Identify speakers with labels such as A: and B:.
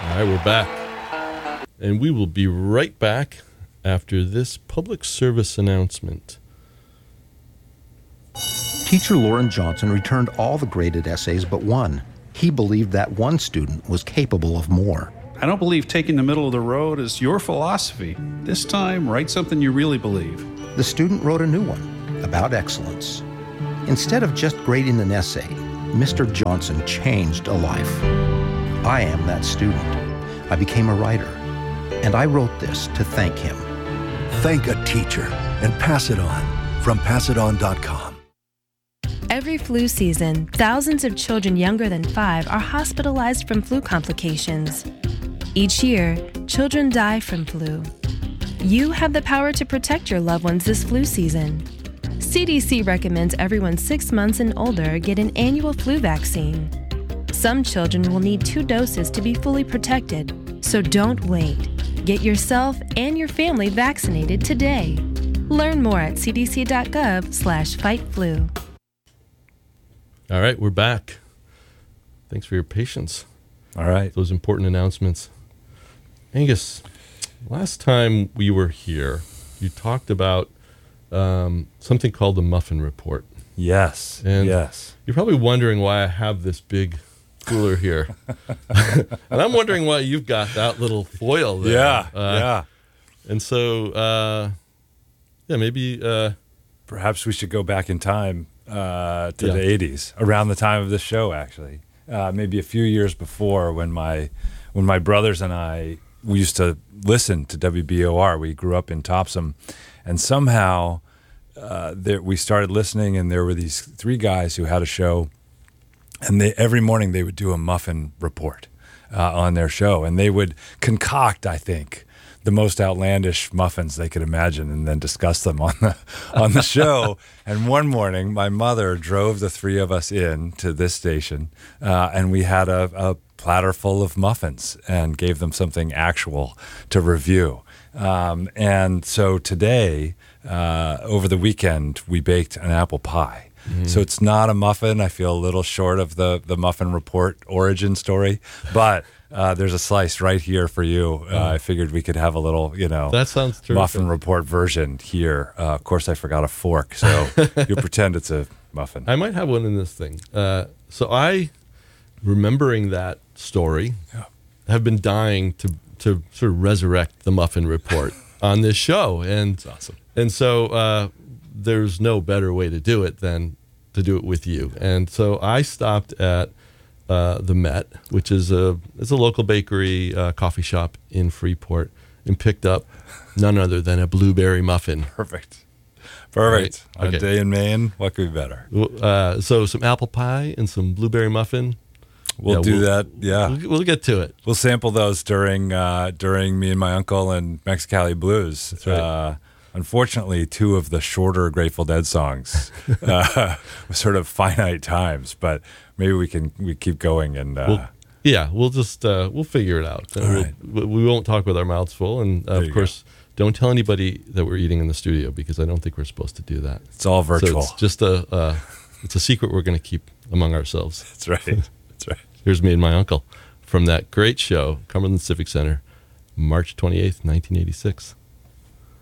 A: All right, we're back. And we will be right back after this public service announcement.
B: Teacher Lauren Johnson returned all the graded essays but one. He believed that one student was capable of more.
C: I don't believe taking the middle of the road is your philosophy. This time, write something you really believe.
B: The student wrote a new one about excellence. Instead of just grading an essay, Mr. Johnson changed a life. I am that student. I became a writer, and I wrote this to thank him.
D: Thank a teacher and pass it on from passit.on.com.
E: Every flu season, thousands of children younger than 5 are hospitalized from flu complications. Each year, children die from flu. You have the power to protect your loved ones this flu season. CDC recommends everyone 6 months and older get an annual flu vaccine. Some children will need 2 doses to be fully protected, so don't wait. Get yourself and your family vaccinated today. Learn more at cdc.gov/fightflu.
A: All right, we're back. Thanks for your patience.
F: All right.
A: Those important announcements. Angus, last time we were here, you talked about something called the Muffin Report.
F: Yes.
A: And
F: yes.
A: You're probably wondering why I have this big cooler here. And I'm wondering why you've got that little foil there.
F: Yeah.
A: And so, maybe...
F: perhaps we should go back in time to the 80s, around the time of this show, actually. Maybe a few years before, when my brothers and we used to listen to WBOR. We grew up in Topsom, and somehow we started listening, and there were these 3 guys who had a show, and every morning they would do a muffin report on their show, and they would concoct, I think, the most outlandish muffins they could imagine, and then discuss them on the show. And one morning, my mother drove the 3 of us in to this station, and we had a platter full of muffins and gave them something actual to review. And so today, over the weekend, we baked an apple pie. Mm-hmm. So it's not a muffin. I feel a little short of the Muffin Report origin story, but there's a slice right here for you. I figured we could have a little,
A: that sounds terrific.
F: Muffin Report version here. Of course, I forgot a fork, so you pretend it's a muffin.
A: I might have one in this thing. So I, remembering that story, have been dying to sort of resurrect the Muffin Report on this show. And
F: that's awesome.
A: And so there's no better way to do it than to do it with you. And so I stopped at the Met, which is a local bakery, coffee shop in Freeport, and picked up none other than a blueberry muffin.
F: Perfect.
A: Right?
F: On a day in Maine, what could be better?
A: So some apple pie and some blueberry muffin.
F: We'll do that. Yeah,
A: we'll get to it.
F: We'll sample those during Me and My Uncle and Mexicali Blues.
A: That's right.
F: Unfortunately, 2 of the shorter Grateful Dead songs were sort of finite times, but maybe we keep going and.
A: We'll just we'll figure it out.
F: Right.
A: We won't talk with our mouths full, and of course, don't tell anybody that we're eating in the studio, because I don't think we're supposed to do that.
F: It's all virtual.
A: So it's just it's a secret we're going to keep among ourselves.
F: That's right. That's right.
A: Here's Me and My Uncle from that great show, Cumberland Civic Center, March 28th, 1986.